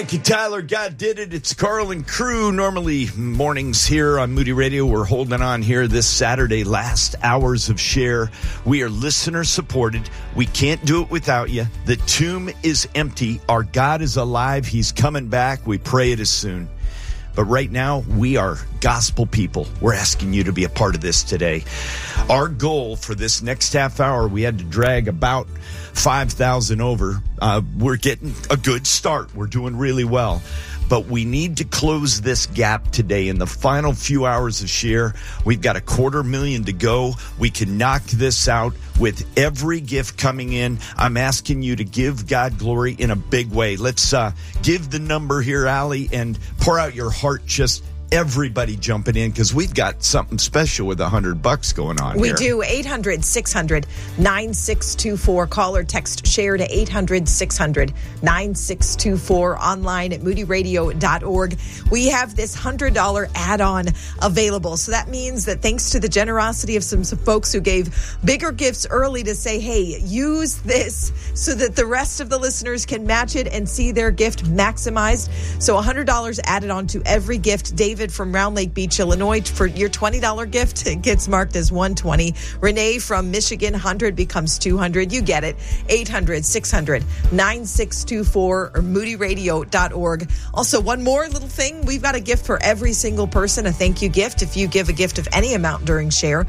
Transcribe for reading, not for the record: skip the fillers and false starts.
Thank you, Tyler. God did it. It's Carl and crew. Normally mornings here on Moody Radio. We're holding on here this Saturday, last hours of share. We are listener supported. We can't do it without you. The tomb is empty. Our God is alive. He's coming back. We pray it is soon. But right now, we are gospel people. We're asking you to be a part of this today. Our goal for this next half hour, we had to drag about 5,000 over. We're getting a good start. We're doing really well. But we need to close this gap today in the final few hours of share. We've got $250,000 to go. We can knock this out with every gift coming in. I'm asking you to give God glory in a big way. Let's give the number here, Allie, and pour out your heart. Just everybody jumping in, because we've got something special with $100 going on we here. Do. 800-600-9624. Call or text share to 800-600-9624. Online at moodyradio.org. We have this $100 add-on available. So that means that thanks to the generosity of some folks who gave bigger gifts early to say, hey, use this so that the rest of the listeners can match it and see their gift maximized. So $100 added on to every gift. David from Round Lake Beach, Illinois, for your $20 gift, it gets marked as $120. Renee from Michigan, 100 becomes $200. You get it. 800-600-9624 or moodyradio.org. Also, one more little thing. We've got a gift for every single person, a thank you gift. If you give a gift of any amount during share,